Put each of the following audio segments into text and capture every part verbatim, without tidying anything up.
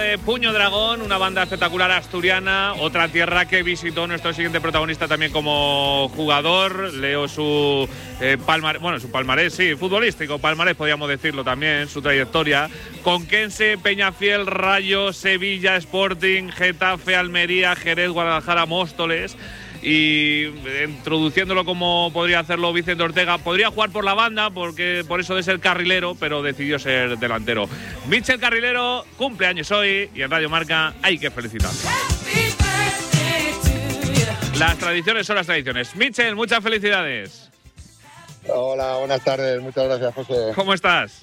de Puño Dragón, una banda espectacular asturiana, otra tierra que visitó nuestro siguiente protagonista también como jugador. Leo su eh, palmarés, bueno, su palmarés, sí, futbolístico, palmarés podríamos decirlo también, su trayectoria. Conquense, Peñafiel, Rayo, Sevilla, Sporting, Getafe, Almería, Jerez, Guadalajara, Móstoles. Y introduciéndolo como podría hacerlo Vicente Ortega, podría jugar por la banda, porque por eso de ser carrilero, pero decidió ser delantero. Mitchell Carrilero, cumpleaños hoy, y en Radio Marca hay que felicitarlo. Las tradiciones son las tradiciones. Mitchell, muchas felicidades. Hola, buenas tardes, muchas gracias, José. ¿Cómo estás?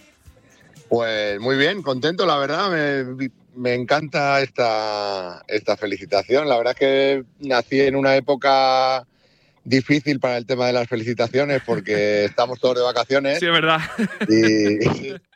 Pues muy bien, contento, la verdad, me, me encanta esta, esta felicitación. La verdad es que nací en una época difícil para el tema de las felicitaciones porque estamos todos de vacaciones. Sí, es verdad. Y, y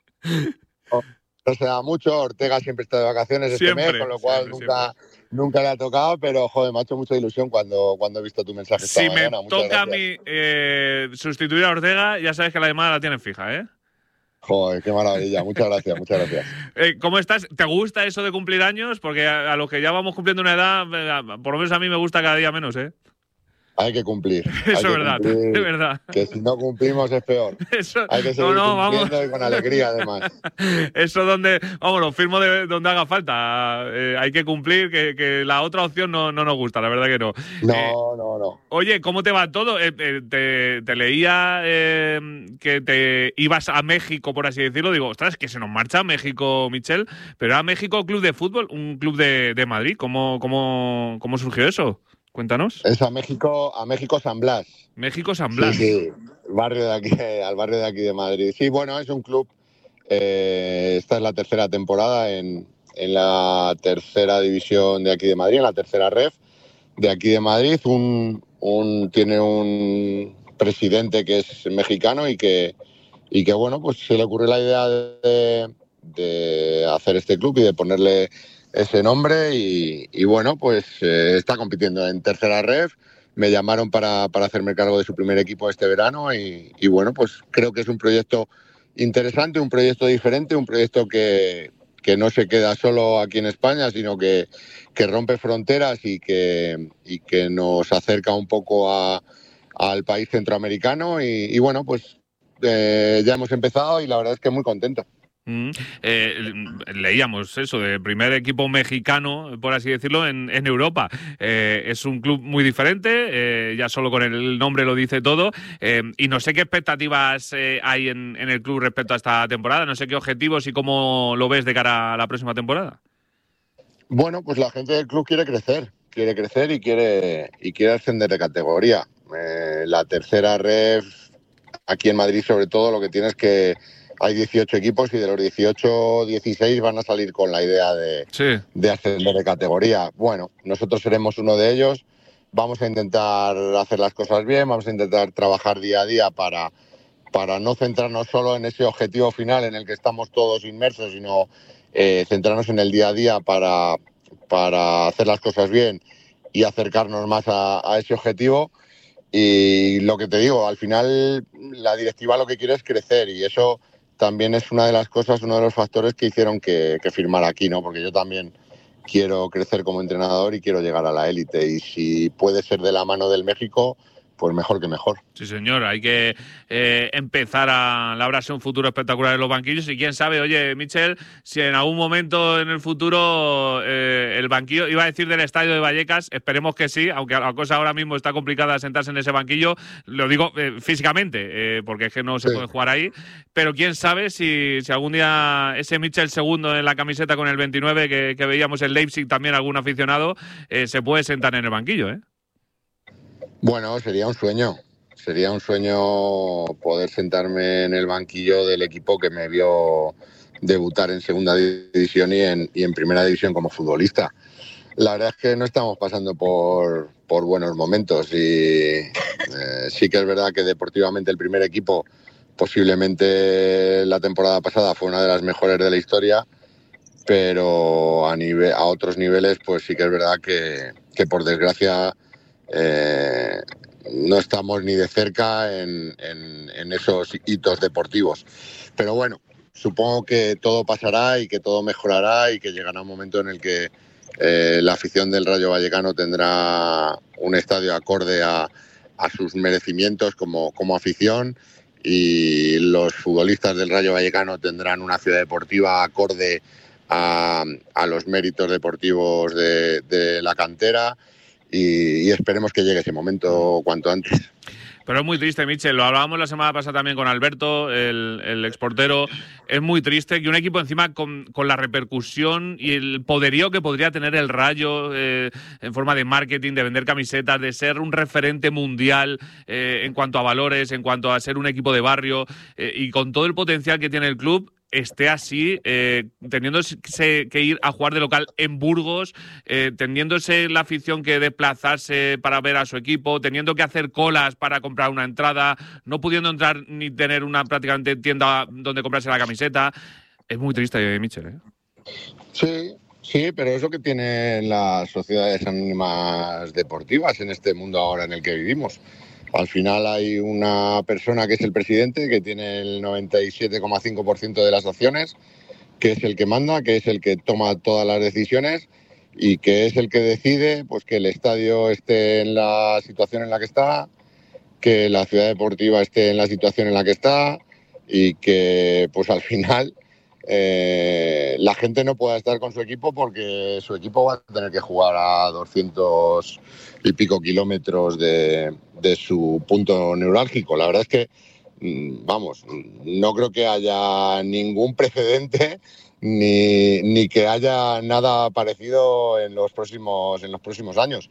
no se da mucho, Ortega siempre está de vacaciones siempre, este mes, con lo cual siempre, nunca... siempre. Nunca le ha tocado, pero joder, me ha hecho mucha ilusión cuando, cuando he visto tu mensaje esta si mañana. me Muchas toca gracias. a mí eh, sustituir a Ortega, ya sabes que la llamada la tienes fija, ¿eh? Joder, qué maravilla. Muchas gracias, muchas gracias. Eh, ¿Cómo estás? ¿Te gusta eso de cumplir años? Porque a, a los que ya vamos cumpliendo una edad, por lo menos a mí me gusta cada día menos, ¿eh? Hay que cumplir. Eso es verdad, es verdad. Que si no cumplimos es peor. Eso, hay que seguir no, no, cumpliendo vamos. Y con alegría, además. Eso donde, vamos, lo firmo de donde haga falta. Eh, hay que cumplir, que, que la otra opción no, no nos gusta, la verdad que no. No, eh, no, no. Oye, ¿cómo te va todo? Eh, eh, te, te leía eh, que te ibas a México, por así decirlo. Digo, ostras, que se nos marcha a México, Michel. Pero era México Club de Fútbol, un club de, de Madrid. ¿Cómo, cómo, ¿Cómo surgió eso? Cuéntanos. Es a México, a México San Blas. México San Blas. Sí, sí, barrio de aquí, al barrio de aquí de Madrid. Sí, bueno, es un club. Eh, esta es la tercera temporada en, en la tercera división de aquí de Madrid, en la tercera ref de aquí de Madrid. Un, un tiene un presidente que es mexicano y que y que bueno, pues se le ocurrió la idea de, de hacer este club y de ponerle ese nombre y, y bueno, pues eh, está compitiendo en tercera ref. Me llamaron para, para hacerme cargo de su primer equipo este verano y, y bueno, pues creo que es un proyecto interesante, un proyecto diferente, un proyecto que, que no se queda solo aquí en España, sino que, que rompe fronteras y que, y que nos acerca un poco a, al país centroamericano y, y bueno, pues eh, ya hemos empezado y la verdad es que muy contento. Mm, eh, leíamos eso de primer equipo mexicano, por así decirlo, en, en Europa. Eh, es un club muy diferente, eh, ya solo con el nombre lo dice todo. Eh, y no sé qué expectativas eh, hay en, en el club respecto a esta temporada. No sé qué objetivos y cómo lo ves de cara a la próxima temporada. Bueno, pues la gente del club quiere crecer, quiere crecer y quiere y quiere ascender de categoría. Eh, la tercera ref aquí en Madrid, sobre todo, lo que tiene es que hay dieciocho equipos y de los dieciocho, dieciséis van a salir con la idea de, sí. de ascender de categoría. Bueno, nosotros seremos uno de ellos. Vamos a intentar hacer las cosas bien, vamos a intentar trabajar día a día para, para no centrarnos solo en ese objetivo final en el que estamos todos inmersos, sino eh, centrarnos en el día a día para, para hacer las cosas bien y acercarnos más a, a ese objetivo. Y lo que te digo, al final la directiva lo que quiere es crecer y eso también es una de las cosas, uno de los factores que hicieron que, que firmara aquí, ¿no? Porque yo también quiero crecer como entrenador y quiero llegar a la élite. Y si puede ser de la mano del México, pues mejor que mejor. Sí, señor. Hay que eh, empezar a labrarse un futuro espectacular en los banquillos. Y quién sabe, oye, Michel, si en algún momento en el futuro eh, el banquillo, iba a decir del estadio de Vallecas, esperemos que sí, aunque la cosa ahora mismo está complicada sentarse en ese banquillo, lo digo eh, físicamente, eh, porque es que no se sí. puede jugar ahí. Pero quién sabe si, si algún día ese Michel segundo en la camiseta con el veintinueve que, que veíamos en Leipzig, también algún aficionado, eh, se puede sentar en el banquillo, ¿eh? Bueno, sería un sueño. Sería un sueño poder sentarme en el banquillo del equipo que me vio debutar en segunda división y en, y en primera división como futbolista. La verdad es que no estamos pasando por, por buenos momentos y eh, sí que es verdad que deportivamente el primer equipo, posiblemente la temporada pasada, fue una de las mejores de la historia, pero a, nivel, a otros niveles pues sí que es verdad que, que por desgracia Eh, no estamos ni de cerca en, en, en esos hitos deportivos. Pero bueno, supongo que todo pasará y que todo mejorará y que llegará un momento en el que eh, la afición del Rayo Vallecano tendrá un estadio acorde a, a sus merecimientos como, como afición, y los futbolistas del Rayo Vallecano tendrán una ciudad deportiva acorde a, a los méritos deportivos de, de la cantera, y, y esperemos que llegue ese momento cuanto antes. Pero es muy triste, Michel, lo hablábamos la semana pasada también con Alberto, el, el exportero. Es muy triste que un equipo encima con, con la repercusión y el poderío que podría tener el Rayo eh, en forma de marketing, de vender camisetas, de ser un referente mundial eh, en cuanto a valores, en cuanto a ser un equipo de barrio eh, y con todo el potencial que tiene el club, esté así, eh, teniéndose que ir a jugar de local en Burgos, eh, teniéndose la afición que desplazarse para ver a su equipo, teniendo que hacer colas para comprar una entrada, no pudiendo entrar ni tener una prácticamente tienda donde comprarse la camiseta. Es muy triste, Michel, ¿eh? Sí, sí, pero es lo que tienen las sociedades anónimas deportivas en este mundo ahora en el que vivimos. Al final hay una persona que es el presidente, que tiene el noventa y siete coma cinco por ciento de las acciones, que es el que manda, que es el que toma todas las decisiones y que es el que decide pues que el estadio esté en la situación en la que está, que la ciudad deportiva esté en la situación en la que está y que pues al final eh, la gente no pueda estar con su equipo porque su equipo va a tener que jugar a doscientos y pico kilómetros de, de su punto neurálgico. La verdad es que, vamos, no creo que haya ningún precedente ni, ni que haya nada parecido en los próximos, en los próximos años.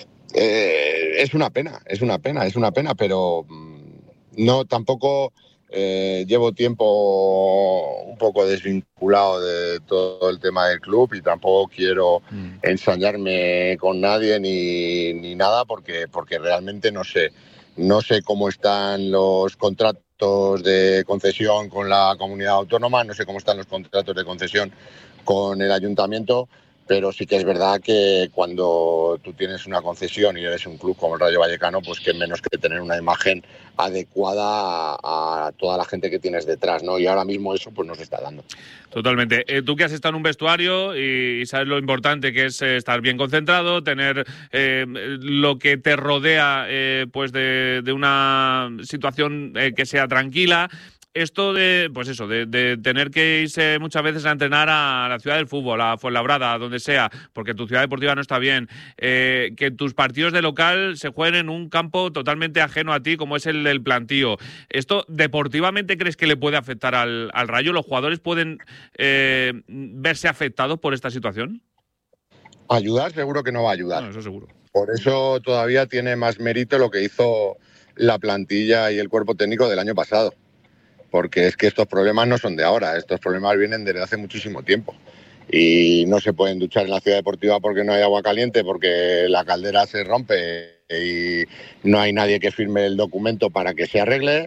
Eh, es una pena, es una pena, es una pena, pero no, tampoco eh, llevo tiempo un poco desvinculado de todo el tema del club y tampoco quiero mm. ensañarme con nadie ni, ni nada porque, porque realmente no sé, no sé cómo están los contratos de concesión con la comunidad autónoma, no sé cómo están los contratos de concesión con el ayuntamiento. Pero sí que es verdad que cuando tú tienes una concesión y eres un club como el Rayo Vallecano, pues que menos que tener una imagen adecuada a, a toda la gente que tienes detrás, ¿no? Y ahora mismo eso pues no se está dando. Totalmente. Eh, tú que has estado en un vestuario y, y sabes lo importante que es eh, estar bien concentrado, tener eh, lo que te rodea eh, pues de, de una situación eh, que sea tranquila. Esto de, pues eso, de, de tener que irse muchas veces a entrenar a la ciudad del fútbol, a Fuenlabrada, a donde sea, porque tu ciudad deportiva no está bien, eh, que tus partidos de local se jueguen en un campo totalmente ajeno a ti, como es el del Plantío. ¿Esto deportivamente crees que le puede afectar al, al Rayo? ¿Los jugadores pueden eh, verse afectados por esta situación? Ayudar seguro que no va a ayudar. No, eso seguro. Por eso todavía tiene más mérito lo que hizo la plantilla y el cuerpo técnico del año pasado. Porque es que estos problemas no son de ahora, estos problemas vienen desde hace muchísimo tiempo. Y no se pueden duchar en la ciudad deportiva porque no hay agua caliente, porque la caldera se rompe y no hay nadie que firme el documento para que se arregle,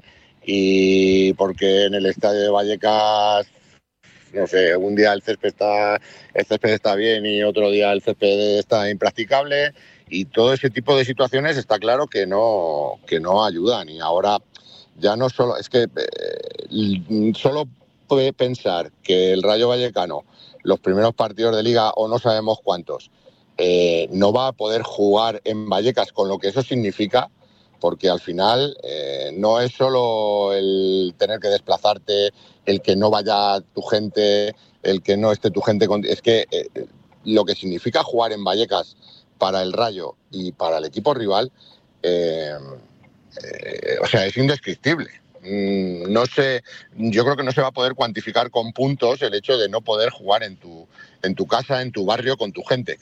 y porque en el estadio de Vallecas, no sé, un día el césped está, el césped está bien y otro día el césped está impracticable, y todo ese tipo de situaciones está claro que no, que no ayudan. Y ahora ya no solo, es que eh, solo puede pensar que el Rayo Vallecano, los primeros partidos de Liga, o no sabemos cuántos, eh, no va a poder jugar en Vallecas, con lo que eso significa, porque al final eh, no es solo el tener que desplazarte, el que no vaya tu gente, el que no esté tu gente, con, es que eh, lo que significa jugar en Vallecas para el Rayo y para el equipo rival, eh, Eh, o sea, es indescriptible. Mm, no sé, yo creo que no se va a poder cuantificar con puntos el hecho de no poder jugar en tu, en tu casa, en tu barrio, con tu gente.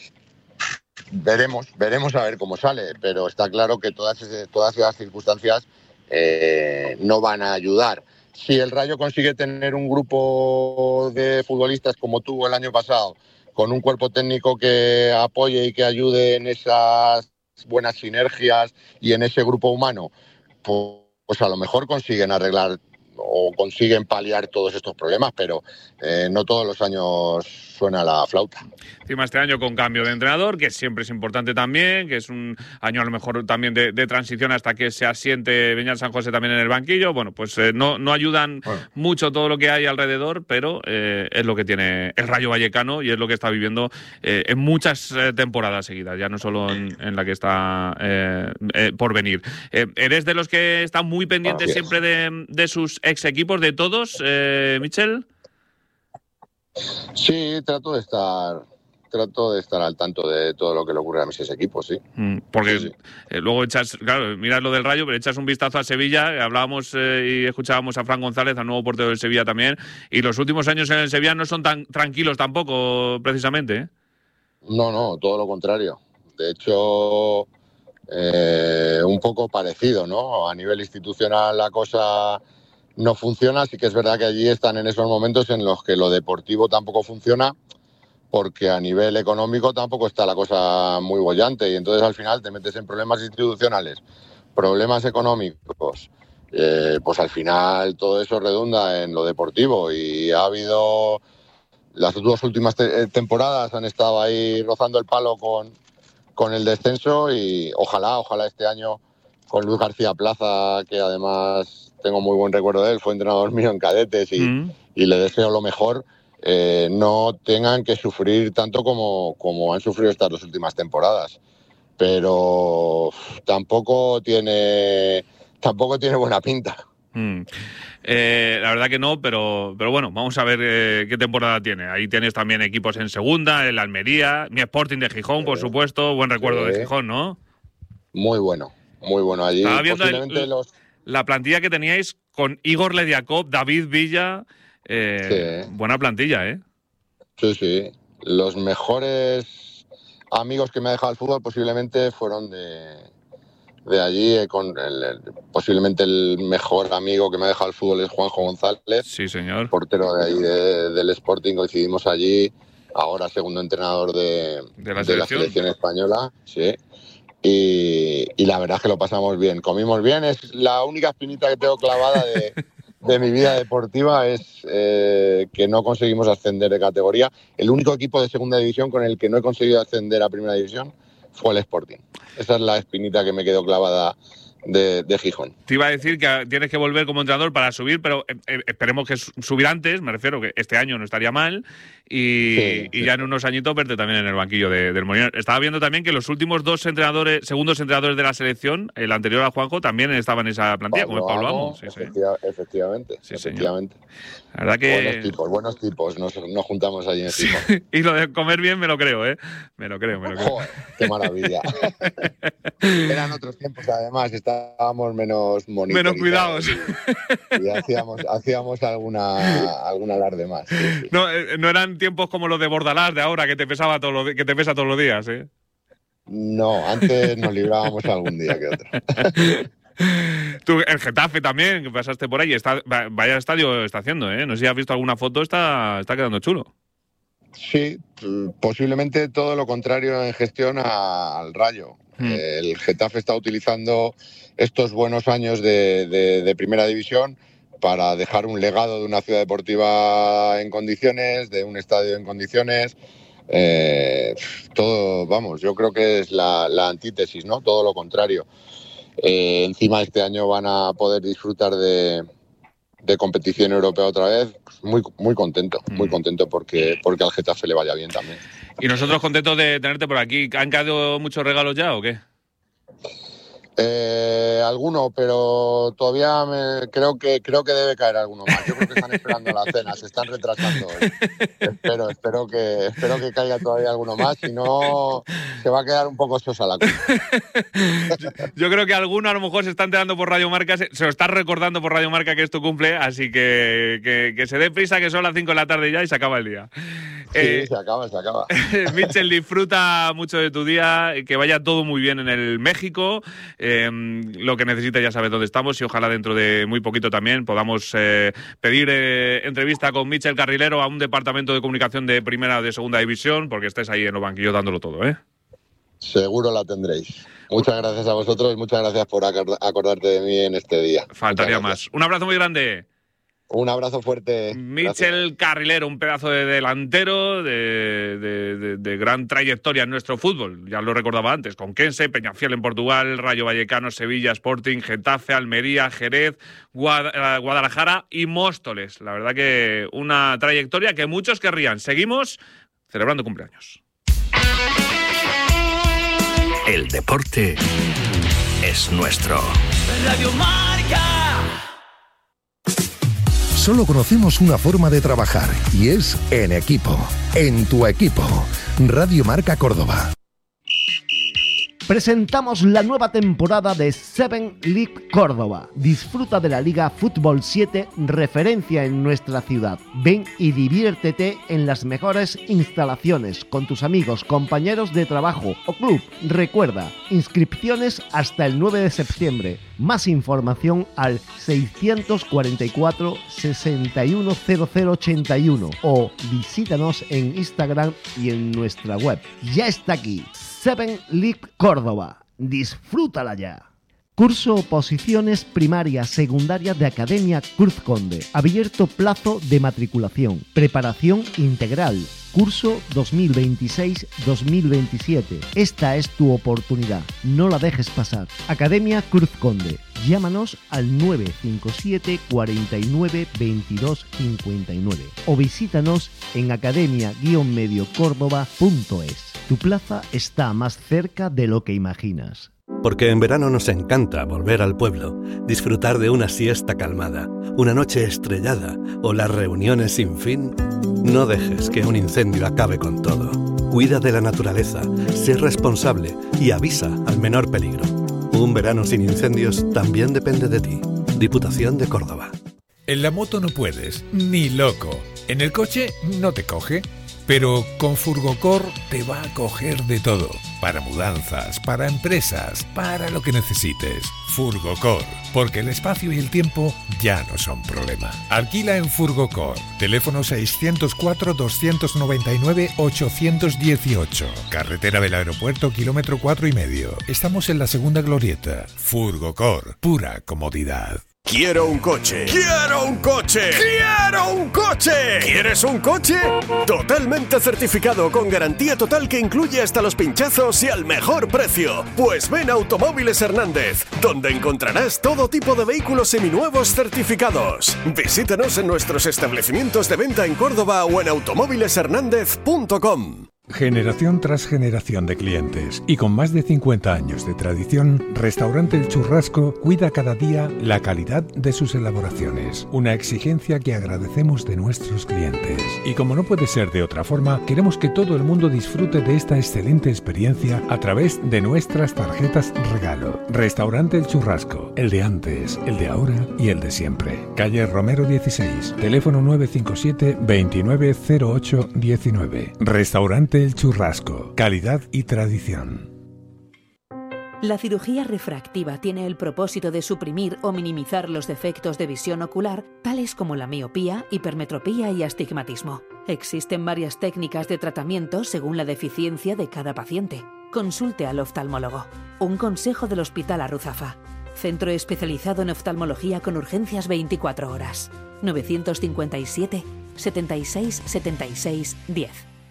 Veremos, veremos a ver cómo sale, pero está claro que todas, todas esas circunstancias eh, no van a ayudar. Si el Rayo consigue tener un grupo de futbolistas como tuvo el año pasado, con un cuerpo técnico que apoye y que ayude en esas buenas sinergias y en ese grupo humano, pues, pues a lo mejor consiguen arreglar o consiguen paliar todos estos problemas, pero eh, no todos los años suena la flauta. Encima este año con cambio de entrenador, que siempre es importante también, que es un año a lo mejor también de, de transición hasta que se asiente Beñat San José también en el banquillo. Bueno, pues eh, no, no ayudan bueno. mucho todo lo que hay alrededor, pero eh, es lo que tiene el Rayo Vallecano y es lo que está viviendo eh, en muchas eh, temporadas seguidas, ya no solo en, en la que está eh, eh, por venir. Eh, ¿Eres de los que están muy pendientes oh, siempre de, de sus ex equipos, de todos, eh, Michel? Sí, trato de estar trato de estar al tanto de todo lo que le ocurre a mis equipos, sí. Mm, porque sí, sí. Eh, luego echas, claro, miras lo del Rayo, pero echas un vistazo a Sevilla, hablábamos eh, y escuchábamos a Fran González, al nuevo portero del Sevilla también, y los últimos años en el Sevilla no son tan tranquilos tampoco, precisamente, ¿eh? No, no, todo lo contrario. De hecho, eh, un poco parecido, ¿no? A nivel institucional la cosa no funciona, sí que es verdad que allí están en esos momentos en los que lo deportivo tampoco funciona, porque a nivel económico tampoco está la cosa muy bollante y entonces al final te metes en problemas institucionales, problemas económicos, eh, pues al final todo eso redunda en lo deportivo y ha habido, las dos últimas te- temporadas han estado ahí rozando el palo con, con el descenso y ojalá, ojalá este año con Luis García Plaza, que además tengo muy buen recuerdo de él, fue entrenador mío en cadetes y, mm. y le deseo lo mejor. Eh, no tengan que sufrir tanto como, como han sufrido estas dos últimas temporadas. Pero tampoco tiene, tampoco tiene buena pinta. Mm. Eh, la verdad que no, pero, pero bueno, vamos a ver eh, qué temporada tiene. Ahí tienes también equipos en segunda, el Almería, mi Sporting de Gijón, sí. por supuesto. Buen recuerdo sí. de Gijón, ¿no? Muy bueno, muy bueno. Allí Estaba viendo posiblemente el, los... la plantilla que teníais con Igor Lediakov, David Villa... Eh, sí. Buena plantilla, ¿eh? Sí, sí. Los mejores amigos que me ha dejado el fútbol posiblemente fueron de, de allí. Eh, con el, el, posiblemente el mejor amigo que me ha dejado el fútbol es Juanjo González. Sí, señor. Portero de ahí de, del Sporting. Coincidimos allí. Ahora segundo entrenador de, de, la, de la selección española. Sí. Y, y la verdad es que lo pasamos bien. Comimos bien. Es la única espinita que tengo clavada de... de mi vida deportiva es eh, que no conseguimos ascender de categoría. El único equipo de segunda división con el que no he conseguido ascender a primera división fue el Sporting. Esa es la espinita que me quedó clavada de, de Gijón. Te iba a decir que tienes que volver como entrenador para subir, pero eh, esperemos que subir antes, me refiero que este año no estaría mal y, sí, y sí. ya en unos añitos verte también en el banquillo de, del Molinón. Estaba viendo también que los últimos dos entrenadores, segundos entrenadores de la selección, el anterior a Juanjo, también estaban en esa plantilla, Pablo como es Pablo Amo. Amo. Sí, efectiva, sí. Efectivamente, sí, efectivamente. La verdad que... Buenos tipos, buenos tipos, nos, nos juntamos allí en Gijón. Sí. Y lo de comer bien me lo creo, ¿eh? Me lo creo, me lo creo. Joder, qué maravilla. Eran otros tiempos, además, estábamos menos monitores. Menos cuidados. Y, y hacíamos, hacíamos alguna, alguna alarde más. Sí, sí. No, eh, no eran tiempos como los de Bordalás de ahora, que te pesaba todos los, que te pesa todos los días, ¿eh? No, antes nos librábamos algún día que otro. Tú, el Getafe también, que pasaste por ahí, está, vaya estadio está haciendo, ¿eh? No sé si has visto alguna foto, está, está quedando chulo. Sí, posiblemente todo lo contrario en gestión a, al Rayo. Hmm. El Getafe está utilizando estos buenos años de, de, de primera división para dejar un legado de una ciudad deportiva en condiciones, de un estadio en condiciones. Eh, todo, vamos, yo creo que es la, la antítesis, ¿no? Todo lo contrario. Eh, encima este año van a poder disfrutar de, de competición europea otra vez. Pues muy, muy contento, muy contento porque, porque al Getafe le vaya bien también. Y nosotros contentos de tenerte por aquí. ¿Han caído muchos regalos ya o qué? Eh, alguno, pero todavía me, creo que creo que debe caer alguno más. Yo creo que están esperando la cena, se están retrasando hoy. Espero, espero que espero que caiga todavía alguno más, si no se va a quedar un poco sosa la cosa. yo, yo creo que alguno a lo mejor se está enterando por Radio Marca, se, se lo está recordando por Radio Marca que es tu cumple, así que, que, que se dé prisa, que son las cinco de la tarde ya y se acaba el día. Sí, eh, se acaba, se acaba. Michel, disfruta mucho de tu día, que vaya todo muy bien en el México. Eh, lo que necesites ya sabes dónde estamos y ojalá dentro de muy poquito también podamos eh, pedir eh, entrevista con Michel Carrilero a un departamento de comunicación de primera o de segunda división, porque estés ahí en los banquillos dándolo todo, ¿eh? Seguro la tendréis. Muchas gracias a vosotros, muchas gracias por acordarte de mí en este día. Faltaría más. Un abrazo muy grande. Un abrazo fuerte. Michel Carrilero, un pedazo de delantero de, de, de, de gran trayectoria en nuestro fútbol. Ya lo recordaba antes, con Conquense, Peñafiel en Portugal, Rayo Vallecano, Sevilla, Sporting, Getafe, Almería, Jerez, Guadalajara y Móstoles. La verdad que una trayectoria que muchos querrían. Seguimos celebrando cumpleaños. El deporte es nuestro. Radio Marca. Solo conocemos una forma de trabajar y es en equipo, en tu equipo. Radio Marca Córdoba. Presentamos la nueva temporada de Seven League Córdoba. Disfruta de la Liga Fútbol siete, referencia en nuestra ciudad. Ven y diviértete en las mejores instalaciones con tus amigos, compañeros de trabajo o club. Recuerda, inscripciones hasta el nueve de septiembre. Más información al seiscientos cuarenta y cuatro, sesenta y uno, cero cero ochenta y uno o visítanos en Instagram y en nuestra web. Ya está aquí. Seven League Córdoba. Disfrútala ya. Curso Oposiciones Primaria Secundaria de Academia Cruz Conde. Abierto plazo de matriculación. Preparación integral. Curso dos mil veintiséis dos mil veintisiete. Esta es tu oportunidad. No la dejes pasar. Academia Cruz Conde. Llámanos al nueve cinco siete, cuarenta y nueve, veintidós cincuenta y nueve o visítanos en academia guion medio córdoba punto es. Tu plaza está más cerca de lo que imaginas. Porque en verano nos encanta volver al pueblo, disfrutar de una siesta calmada, una noche estrellada o las reuniones sin fin. No dejes que un incendio acabe con todo. Cuida de la naturaleza, sé responsable y avisa al menor peligro. Un verano sin incendios también depende de ti. Diputación de Córdoba. En la moto no puedes, ni loco. En el coche no te coge. Pero con Furgocor te va a coger de todo. Para mudanzas, para empresas, para lo que necesites. Furgocor, porque el espacio y el tiempo ya no son problema. Alquila en Furgocor. Teléfono seiscientos cuatro, doscientos noventa y nueve, ochocientos dieciocho. Carretera del Aeropuerto, kilómetro cuatro y medio. Estamos en la segunda glorieta. Furgocor, pura comodidad. Quiero un coche. ¡Quiero un coche! ¡Quiero un coche! ¿Quieres un coche? Totalmente certificado con garantía total que incluye hasta los pinchazos y al mejor precio. Pues ven a Automóviles Hernández, donde encontrarás todo tipo de vehículos seminuevos certificados. Visítanos en nuestros establecimientos de venta en Córdoba o en automóviles hernández punto com. Generación tras generación de clientes y con más de cincuenta años de tradición, Restaurante El Churrasco cuida cada día la calidad de sus elaboraciones, una exigencia que agradecemos de nuestros clientes. Y como no puede ser de otra forma, queremos que todo el mundo disfrute de esta excelente experiencia a través de nuestras tarjetas regalo. Restaurante El Churrasco, el de antes, el de ahora y el de siempre. Calle Romero dieciséis, teléfono nueve cinco siete, veintinueve cero ocho diecinueve. Restaurante El Churrasco, calidad y tradición. La cirugía refractiva tiene el propósito de suprimir o minimizar los defectos de visión ocular, tales como la miopía, hipermetropía y astigmatismo. Existen varias técnicas de tratamiento según la deficiencia de cada paciente. Consulte al oftalmólogo. Un consejo del Hospital Arruzafa. Centro especializado en oftalmología con urgencias veinticuatro horas. novecientos cincuenta y siete, setenta y seis, setenta y seis, diez.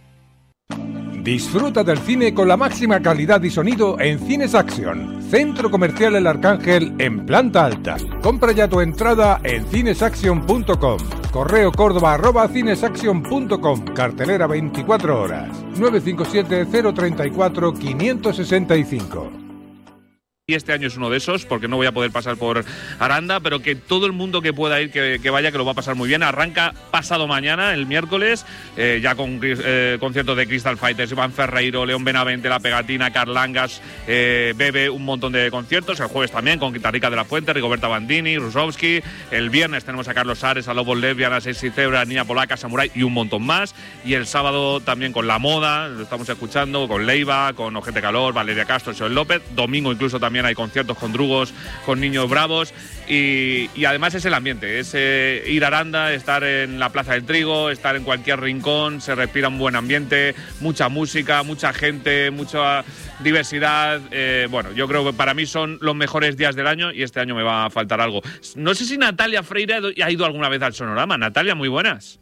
Disfruta del cine con la máxima calidad y sonido en Cines Action, Centro Comercial El Arcángel en planta alta. Compra ya tu entrada en cinesaction punto com. Correo córdoba arroba cinesaction punto com. Cartelera veinticuatro horas. nueve cinco siete, cero tres cuatro, cinco seis cinco. Y este año es uno de esos, porque no voy a poder pasar por Aranda, pero que todo el mundo que pueda ir, que, que vaya, que lo va a pasar muy bien. Arranca pasado mañana, el miércoles, eh, ya con eh, conciertos de Crystal Fighters, Iván Ferreiro, León Benavente, La Pegatina, Carlangas, eh, Bebe, un montón de conciertos. El jueves también con Guitarrica de la Fuente, Rigoberta Bandini, Rusowski. El viernes tenemos a Carlos Ares, a Lobos Lesbian, a Sexy Zebra, Niña Polaca, Samurai y un montón más. Y el sábado también con La Moda, lo estamos escuchando, con Leiva, con Ojete Calor, Valeria Castro, Joel López. Domingo incluso también también hay conciertos con drugos, con niños bravos. Y, y además es el ambiente, es eh, ir a Aranda, estar en la Plaza del Trigo, estar en cualquier rincón, se respira un buen ambiente, mucha música, mucha gente, mucha diversidad. Eh, bueno, yo creo que para mí son los mejores días del año y este año me va a faltar algo. No sé si Natalia Freire ha ido alguna vez al Sonorama. Natalia, muy buenas.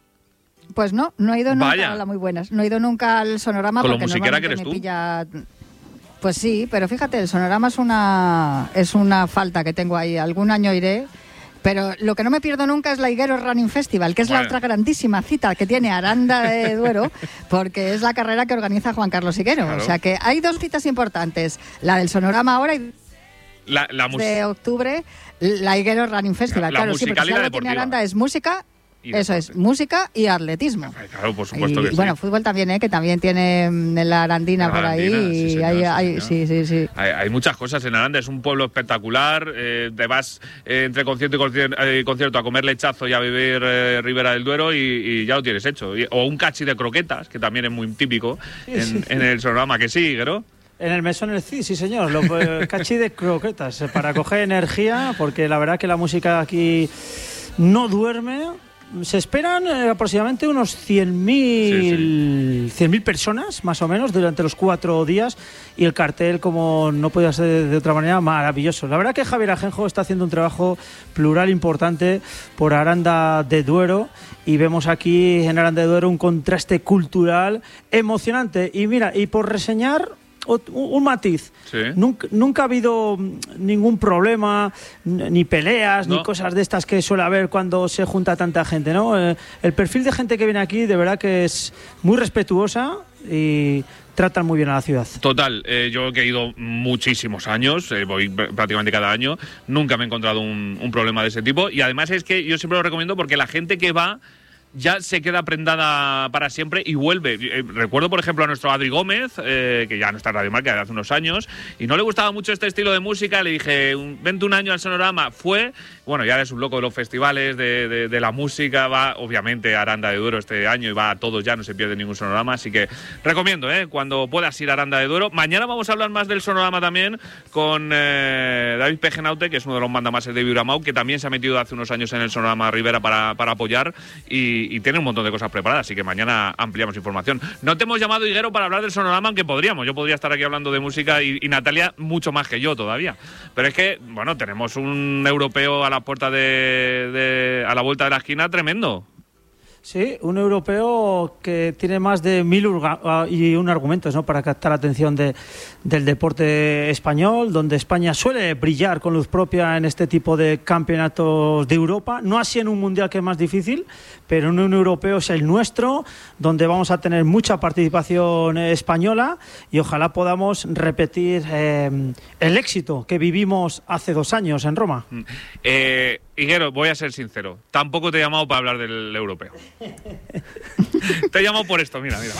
Pues no, no he ido nunca Vaya. a la muy buenas. No he ido nunca al Sonorama Con lo porque musiquera que normalmente eres me tú. pilla... Pues sí, pero fíjate, el Sonorama es una es una falta que tengo ahí. Algún año iré, pero lo que no me pierdo nunca es la Higueros Running Festival, que es Bueno. la otra grandísima cita que tiene Aranda de Duero, porque es la carrera que organiza Juan Carlos Higuero. Claro. O sea que hay dos citas importantes, la del Sonorama ahora y La, la mus- de octubre, la Higueros Running Festival. La claro, sí, musical pero y si la algo tiene deportiva. Aranda es música. Y Eso deporte. es, música y atletismo. Claro, por supuesto y, que sí. bueno, fútbol también, ¿eh? Que también tiene mm, la Arandina La por Arandina, ahí. sí, y señor, hay, sí, hay- señor. sí, sí, sí. Hay, hay muchas cosas en Aranda, es un pueblo espectacular, eh, te vas eh, entre concierto y concierto, eh, concierto a comer lechazo y a beber eh, Ribera del Duero y, y ya lo tienes hecho. Y- o un cachi de croquetas, que también es muy típico en, sí. en el Sonorama, que sí, Higuero. En el mesón el C I, sí señor, los eh, cachis de croquetas, eh, para coger energía, porque la verdad que la música aquí no duerme. Se esperan eh, aproximadamente unos cien mil cien mil personas, más o menos, durante los cuatro días, y el cartel, como no podía ser de, de otra manera, maravilloso. La verdad que Javier Ajenjo está haciendo un trabajo plural importante por Aranda de Duero, y vemos aquí en Aranda de Duero un contraste cultural emocionante. Y mira, y por reseñar ot- un, un matiz, Sí. nunca, nunca ha habido mm, ningún problema, n- ni peleas, No. ni cosas de estas que suele haber cuando se junta tanta gente, ¿no? Eh, el perfil de gente que viene aquí de verdad que es muy respetuosa y tratan muy bien a la ciudad. Total, eh, yo que he ido muchísimos años, eh, voy pr- prácticamente cada año, nunca me he encontrado un, un problema de ese tipo, y además es que yo siempre lo recomiendo porque la gente que va ya se queda prendada para siempre y vuelve. Eh, recuerdo, por ejemplo, a nuestro Adri Gómez, eh, que ya no está en Radio Marca de hace unos años, y no le gustaba mucho este estilo de música. Le dije, un- vente un año al Sonorama. Fue, bueno, ya eres un loco de los festivales, de, de, de la música. Va, obviamente, a Aranda de Duero este año y va a todos ya, no se pierde ningún Sonorama. Así que recomiendo, ¿eh? Cuando puedas ir a Aranda de Duero. Mañana vamos a hablar más del Sonorama también con eh, David Pejenaute, que es uno de los mandamases de Vibramau, que también se ha metido hace unos años en el Sonorama Rivera para, para apoyar y, y tiene un montón de cosas preparadas, así que mañana ampliamos información. No te hemos llamado, Higuero, para hablar del Sonorama, aunque podríamos. Yo podría estar aquí hablando de música y, y Natalia mucho más que yo todavía. Pero es que, bueno, tenemos un europeo a la puerta de, de a la vuelta de la esquina tremendo. Sí, un europeo que tiene más de mil urga- y un argumentos, ¿no?, para captar la atención de, del deporte español, donde España suele brillar con luz propia en este tipo de campeonatos de Europa. No así en un mundial, que es más difícil, pero en un europeo es el nuestro, donde vamos a tener mucha participación española y ojalá podamos repetir eh, el éxito que vivimos hace dos años en Roma. Eh, Higuero, voy a ser sincero, tampoco te he llamado para hablar del europeo. Te he llamado por esto, mira, mira.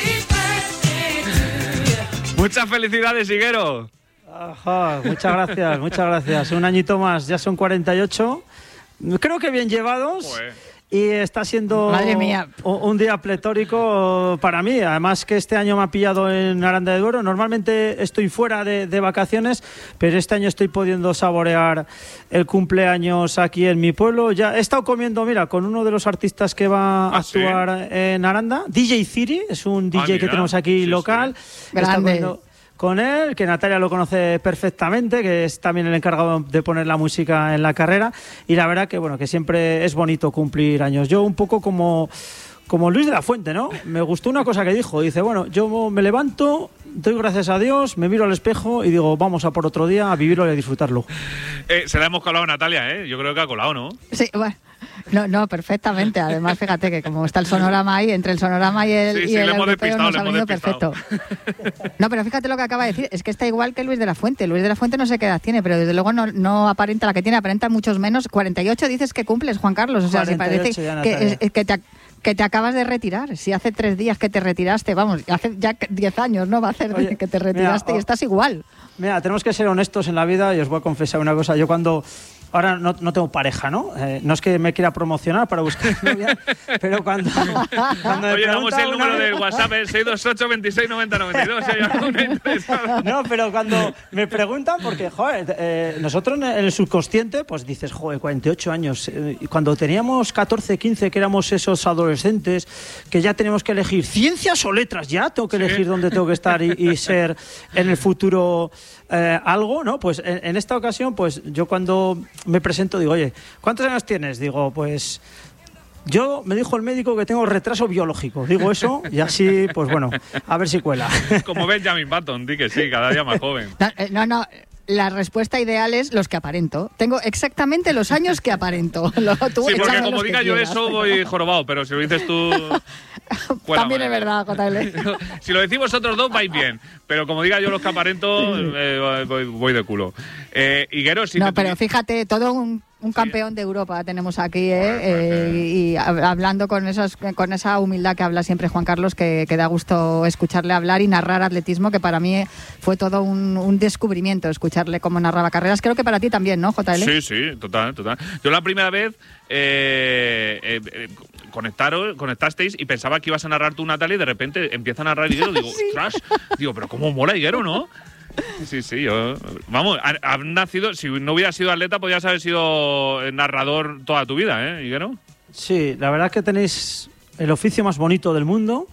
Muchas felicidades, Higuero. Ajá, muchas gracias, muchas gracias. Un añito más, ya son cuarenta y ocho. Creo que bien llevados. Joder. Y está siendo Madre mía. un un día pletórico para mí. Además que este año me ha pillado en Aranda de Duero. Normalmente estoy fuera de, de vacaciones, pero este año estoy pudiendo saborear el cumpleaños aquí en mi pueblo. Ya he estado comiendo, mira, con uno de los artistas que va a ¿Ah, sí? actuar en Aranda. D J Ciri, es un D J Ah, que mira. tenemos aquí Sí, local. sí. He estado Grande. comiendo con él, que Natalia lo conoce perfectamente, que es también el encargado de poner la música en la carrera, y la verdad que bueno, que siempre es bonito cumplir años. Yo un poco como, como Luis de la Fuente, ¿no? Me gustó una cosa que dijo, dice, bueno, yo me levanto, doy gracias a Dios, me miro al espejo y digo, vamos a por otro día, a vivirlo y a disfrutarlo. Eh, se la hemos colado a Natalia, ¿eh? Yo creo que ha colado, ¿no? Sí, bueno. No, no, perfectamente. Además, fíjate que como está el Sonorama ahí, entre el Sonorama y el, Sí, y sí, el le hemos europeo despistado, nos le ha hemos venido despistado. perfecto. No, pero fíjate lo que acaba de decir, es que está igual que Luis de la Fuente. Luis de la Fuente no sé qué edad tiene, pero desde luego no, no aparenta la que tiene, aparenta muchos menos. cuarenta y ocho dices que cumples, Juan Carlos. O sea, se cuarenta y parece ocho ya, que, Natalia. es- que te, que te acabas de retirar. Si hace tres días que te retiraste, vamos, hace ya diez años, ¿no? Va a hacer Oye, que te retiraste mira, y estás igual. Mira, tenemos que ser honestos en la vida y os voy a confesar una cosa. Yo cuando ahora no, no tengo pareja, ¿no? Eh, no es que me quiera promocionar para buscar novia, pero cuando, cuando me Oye, damos el número una... del WhatsApp, el seis dos ocho, veintiséis, noventa, noventa y dos. No, pero cuando me preguntan, porque, joder, eh, nosotros en el subconsciente, pues dices, joder, cuarenta y ocho años. Eh, cuando teníamos catorce, quince, que éramos esos adolescentes, que ya tenemos que elegir ciencias o letras, ya tengo que elegir sí. dónde tengo que estar y, y ser en el futuro eh, algo, ¿no? Pues en, en esta ocasión, pues yo cuando me presento digo, oye, ¿cuántos años tienes? Digo, pues... Yo, me dijo el médico que tengo retraso biológico. Digo eso y así, pues bueno, a ver si cuela. Como Benjamin Button, di que sí, cada día más joven. No, no, no. La respuesta ideal es los que aparento. Tengo exactamente los años que aparento. Lo, tú sí, porque como diga yo eso voy jorobado, pero si lo dices tú... También es verdad, J L. Si lo decimos vosotros dos, vais bien. Pero como diga yo los que aparento, eh, voy, voy de culo. Eh, Higuero, si no, te... pero fíjate, todo un... Un campeón sí. de Europa tenemos aquí, ¿eh? eh y hablando con esos, con esa humildad que habla siempre Juan Carlos, que, que da gusto escucharle hablar y narrar atletismo, que para mí fue todo un, un descubrimiento escucharle cómo narraba carreras. Creo que para ti también, ¿no, J L? Sí, sí, total, total. Yo la primera vez eh, eh, eh, conectaron, conectasteis y pensaba que ibas a narrar tú, Natalia, y de repente empieza a narrar Higuero. Digo, sí. ostras, digo, pero cómo mola Higuero, ¿no? Sí, sí, yo... Vamos, has nacido... Si no hubieras sido atleta, podrías haber sido narrador toda tu vida, ¿eh, Higuero? Sí, la verdad es que tenéis el oficio más bonito del mundo.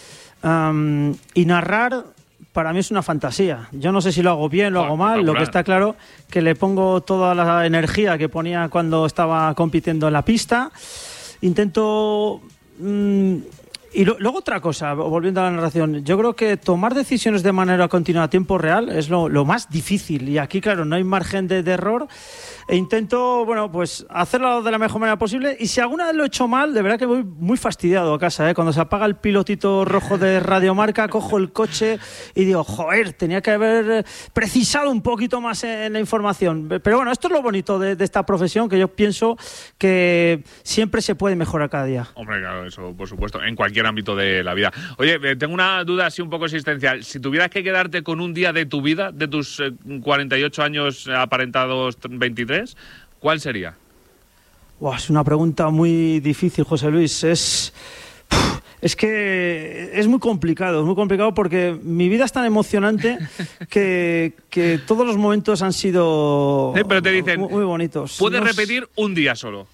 Um, y narrar, para mí es una fantasía. Yo no sé si lo hago bien, lo oh, hago mal. Lo que está claro que le pongo toda la energía que ponía cuando estaba compitiendo en la pista. Intento... Um, Y lo, luego otra cosa, volviendo a la narración, yo creo que tomar decisiones de manera continua a tiempo real es lo, lo más difícil. Y aquí, claro, no hay margen de, de error. E intento, bueno, pues hacerlo de la mejor manera posible. Y si alguna vez lo he hecho mal, de verdad que voy muy fastidiado a casa, ¿eh? Cuando se apaga el pilotito rojo de Radio Marca, cojo el coche y digo, joder, tenía que haber precisado un poquito más en la información. Pero bueno, esto es lo bonito de, de esta profesión, que yo pienso que siempre se puede mejorar cada día. Hombre, claro, eso por supuesto, en cualquier ámbito de la vida. Oye, tengo una duda así un poco existencial. Si tuvieras que quedarte con un día de tu vida, de tus eh, cuarenta y ocho años aparentados veintitrés, ¿cuál sería? Wow, es una pregunta muy difícil, José Luis. Es, es que es muy complicado, es muy complicado porque mi vida es tan emocionante que, que todos los momentos han sido sí, pero te dicen, muy, muy bonitos. Puedes no repetir un día solo.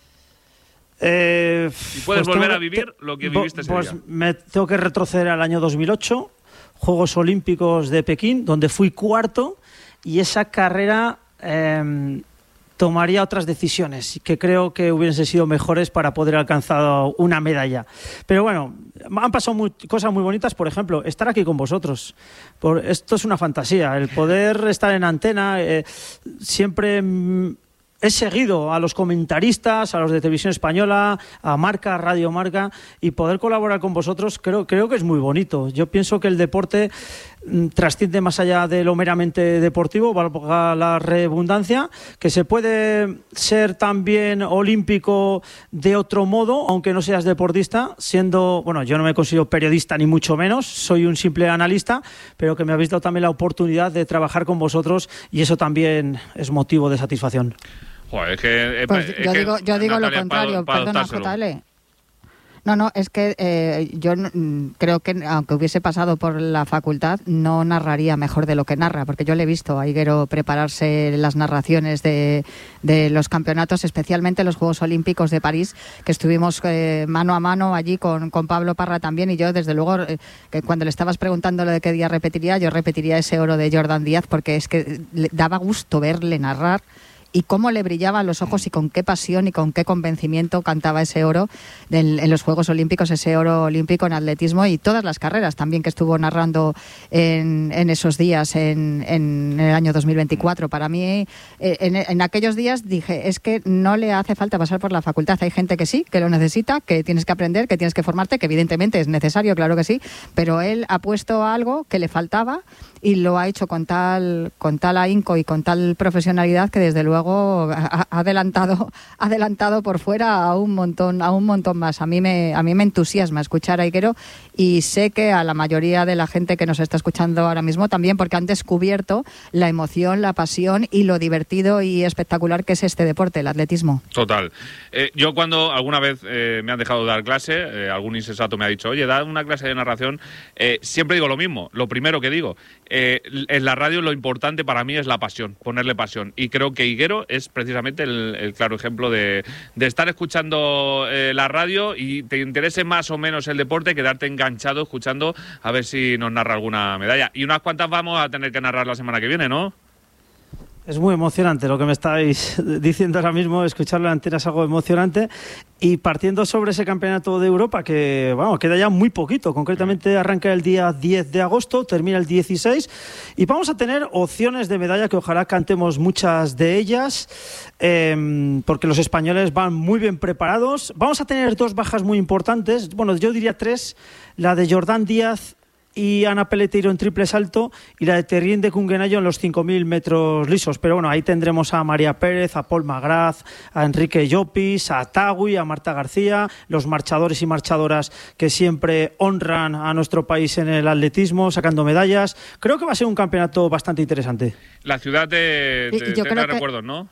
Eh, y puedes pues volver tengo, a vivir lo que viviste ese pues día. Me tengo que retroceder al año dos mil ocho, Juegos Olímpicos de Pekín, donde fui cuarto, y esa carrera eh, tomaría otras decisiones que creo que hubiesen sido mejores para poder alcanzar una medalla. Pero bueno, han pasado muy, cosas muy bonitas, por ejemplo, estar aquí con vosotros. Por, esto es una fantasía, el poder estar en antena, eh, siempre... Mm, he seguido a los comentaristas, a los de Televisión Española, a Marca, Radio Marca, y poder colaborar con vosotros creo, creo que es muy bonito. Yo pienso que el deporte mm, trasciende más allá de lo meramente deportivo, valga la redundancia, que se puede ser también olímpico de otro modo, aunque no seas deportista, siendo, bueno, yo no me considero periodista ni mucho menos, soy un simple analista, pero que me habéis dado también la oportunidad de trabajar con vosotros y eso también es motivo de satisfacción. Joder, es que, pues es yo, que digo, yo digo Natalia, lo contrario, para, para perdona, J L. No, no, es que eh, yo mm, creo que aunque hubiese pasado por la facultad, no narraría mejor de lo que narra, porque yo le he visto a Higuero prepararse las narraciones de, de los campeonatos, especialmente los Juegos Olímpicos de París, que estuvimos eh, mano a mano allí con, con Pablo Parra también, y yo desde luego, eh, que cuando le estabas preguntando lo de qué día repetiría, yo repetiría ese oro de Jordan Díaz, porque es que le daba gusto verle narrar y cómo le brillaban los ojos y con qué pasión y con qué convencimiento cantaba ese oro en, en los Juegos Olímpicos, ese oro olímpico en atletismo y todas las carreras también que estuvo narrando en, en esos días, en, en el año dos mil veinticuatro. Para mí, eh, en, en aquellos días dije, es que no le hace falta pasar por la facultad. Hay gente que sí, que lo necesita, que tienes que aprender, que tienes que formarte, que evidentemente es necesario, claro que sí, pero él ha puesto algo que le faltaba y lo ha hecho con tal, con tal ahínco y con tal profesionalidad que desde luego luego ha adelantado, adelantado por fuera a un montón, a un montón más. A mí me, a mí me entusiasma escuchar a Higuero y sé que a la mayoría de la gente que nos está escuchando ahora mismo también, porque han descubierto la emoción, la pasión y lo divertido y espectacular que es este deporte, el atletismo. Total. Eh, yo cuando alguna vez eh, me han dejado dar clase, eh, algún insensato me ha dicho, oye, da una clase de narración, eh, siempre digo lo mismo, lo primero que digo, eh, en la radio lo importante para mí es la pasión, ponerle pasión. Y creo que Higuero es precisamente el, el claro ejemplo de, de estar escuchando eh, la radio y te interese más o menos el deporte, quedarte enganchado escuchando a ver si nos narra alguna medalla. Y unas cuantas vamos a tener que narrar la semana que viene, ¿no? Es muy emocionante lo que me estáis diciendo ahora mismo, escucharlo en antena es algo emocionante. Y partiendo sobre ese campeonato de Europa, que vamos, queda ya muy poquito, concretamente arranca el día diez de agosto, termina el dieciséis, y vamos a tener opciones de medalla que ojalá cantemos muchas de ellas, eh, porque los españoles van muy bien preparados. Vamos a tener dos bajas muy importantes, bueno, yo diría tres, la de Jordán Díaz y Ana Peleteiro en triple salto y la de Terrien de Cunguenayo en los cinco mil metros lisos. Pero bueno, ahí tendremos a María Pérez, a Paul Magraz, a Enrique Llopis, a Tagui, a Marta García, los marchadores y marchadoras que siempre honran a nuestro país en el atletismo, sacando medallas. Creo que va a ser un campeonato bastante interesante. La ciudad de, de, Y- y yo de creo que- recuerdos, ¿no?